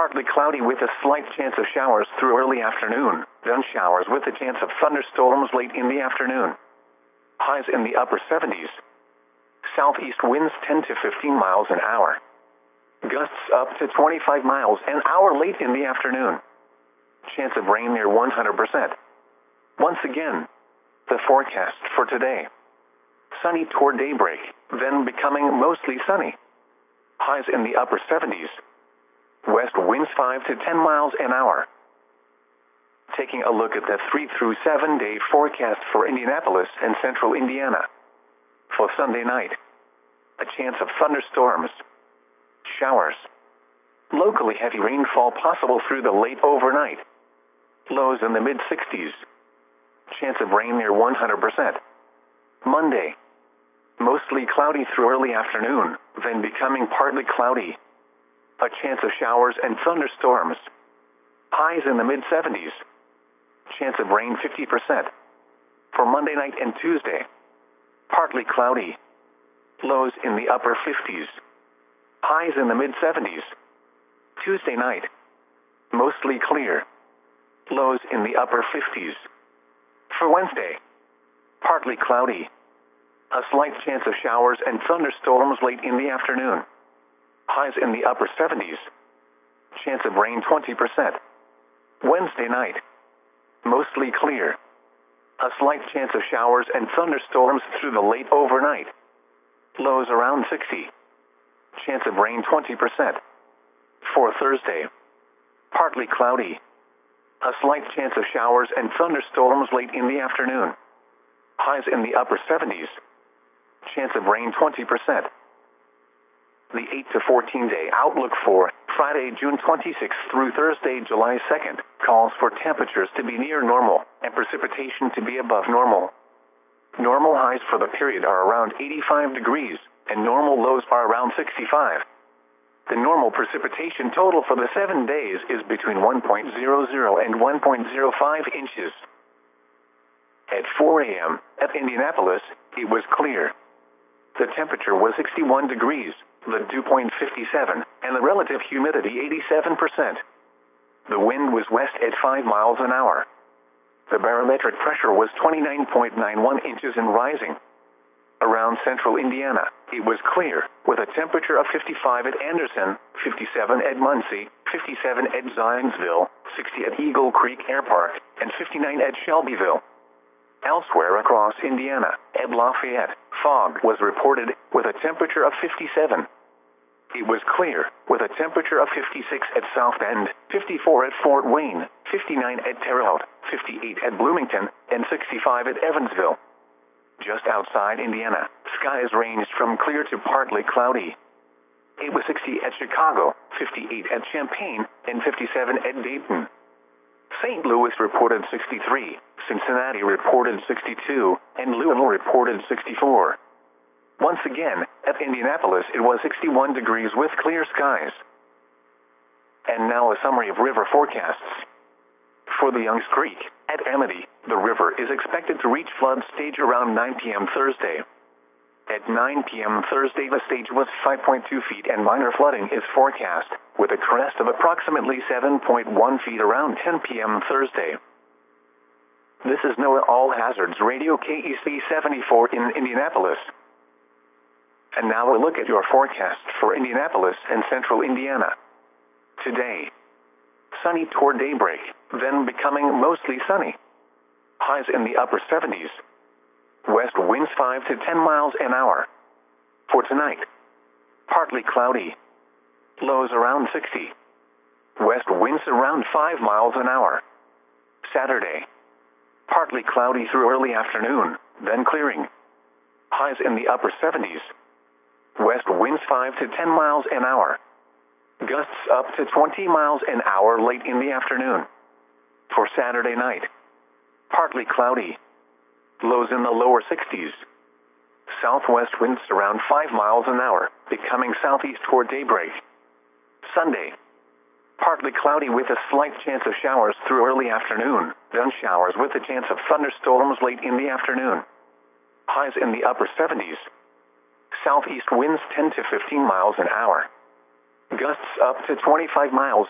partly cloudy with a slight chance of showers through early afternoon, then showers with a chance of thunderstorms late in the afternoon. Highs in the upper 70s. Southeast winds 10 to 15 miles an hour. Gusts up to 25 miles an hour late in the afternoon. Chance of rain near 100%. Once again, the forecast for today. Sunny toward daybreak, then becoming mostly sunny. Highs in the upper 70s. West winds 5 to 10 miles an hour. Taking a look at the 3 through 7 day forecast for Indianapolis and central Indiana. For Sunday night, a chance of thunderstorms, showers, locally heavy rainfall possible through the late overnight. Lows in the mid-60s. Chance of rain near 100%. Monday, mostly cloudy through early afternoon, then becoming partly cloudy. A chance of showers and thunderstorms. Highs in the mid-70s. Chance of rain 50%. For Monday night and Tuesday, partly cloudy. Lows in the upper 50s. Highs in the mid-70s. Tuesday night, mostly clear. Lows in the upper 50s. For Wednesday, partly cloudy. A slight chance of showers and thunderstorms late in the afternoon. Highs in the upper 70s. Chance of rain 20%. Wednesday night, mostly clear. A slight chance of showers and thunderstorms through the late overnight. Lows around 60. Chance of rain 20%. For Thursday, partly cloudy. A slight chance of showers and thunderstorms late in the afternoon. Highs in the upper 70s. Chance of rain 20%. The 8 to 14 day outlook for Friday, June 26th through Thursday, July 2nd, calls for temperatures to be near normal and precipitation to be above normal. Normal highs for the period are around 85 degrees, and normal lows are around 65. The normal precipitation total for the 7 days is between 1.00 and 1.05 inches. At 4 a.m., at Indianapolis, it was clear. The temperature was 61 degrees, the dew point 57, and the relative humidity 87%. The wind was west at 5 miles an hour. The barometric pressure was 29.91 inches and rising. Around central Indiana, it was clear, with a temperature of 55 at Anderson, 57 at Muncie, 57 at Zionsville, 60 at Eagle Creek Air Park, and 59 at Shelbyville. Elsewhere across Indiana, at Lafayette, fog was reported, with a temperature of 57. It was clear, with a temperature of 56 at South Bend, 54 at Fort Wayne, 59 at Terre Haute, 58 at Bloomington, and 65 at Evansville. Just outside Indiana, skies ranged from clear to partly cloudy. It was 60 at Chicago, 58 at Champaign, and 57 at Dayton. St. Louis reported 63, Cincinnati reported 62, and Louisville reported 64. Once again, at Indianapolis it was 61 degrees with clear skies. And now a summary of river forecasts. For the Youngs Creek, at Amity, the river is expected to reach flood stage around 9 p.m. Thursday. At 9 p.m. Thursday, the stage was 5.2 feet and minor flooding is forecast, with a crest of approximately 7.1 feet around 10 p.m. Thursday. This is NOAA All Hazards Radio KEC 74 in Indianapolis. And now a look at your forecast for Indianapolis and central Indiana. Today, sunny toward daybreak, then becoming mostly sunny. Highs in the upper 70s. West winds 5 to 10 miles an hour. For tonight, partly cloudy. Lows around 60. West winds around 5 miles an hour. Saturday, partly cloudy through early afternoon, then clearing. Highs in the upper 70s. West winds 5 to 10 miles an hour. Gusts up to 20 miles an hour late in the afternoon. For Saturday night, partly cloudy. Lows in the lower 60s. Southwest winds around 5 miles an hour, becoming southeast toward daybreak. Sunday, partly cloudy with a slight chance of showers through early afternoon, then showers with a chance of thunderstorms late in the afternoon. Highs in the upper 70s. Southeast winds 10 to 15 miles an hour. Gusts up to 25 miles